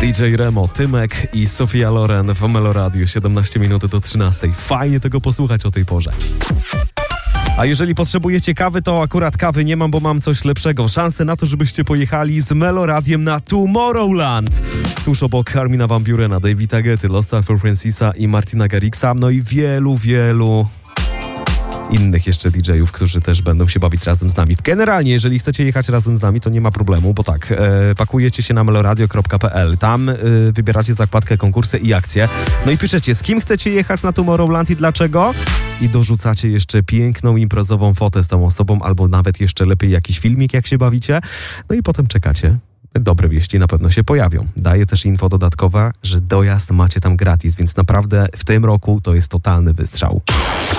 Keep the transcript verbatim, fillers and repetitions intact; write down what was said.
D J Remo, Tymek i Sofia Loren w Meloradiu, siedemnaście minut do trzynastej. Fajnie tego posłuchać o tej porze. A jeżeli potrzebujecie kawy, to akurat kawy nie mam, bo mam coś lepszego. Szansę na to, żebyście pojechali z Meloradiem na Tomorrowland. Tuż obok Armina Van Burena, Davida Guetty, Losta for Francisa i Martina Garrixa, no i wielu, wielu innych jeszcze D J ów, którzy też będą się bawić razem z nami. Generalnie, jeżeli chcecie jechać razem z nami, to nie ma problemu, bo tak, e, pakujecie się na meloradio kropka p l, tam e, wybieracie zakładkę konkursy i akcje, no i piszecie, z kim chcecie jechać na Tomorrowland i dlaczego, i dorzucacie jeszcze piękną imprezową fotę z tą osobą, albo nawet jeszcze lepiej jakiś filmik, jak się bawicie, no i potem czekacie. Dobre wieści na pewno się pojawią. Daję też info dodatkowa, że dojazd macie tam gratis, więc naprawdę w tym roku to jest totalny wystrzał.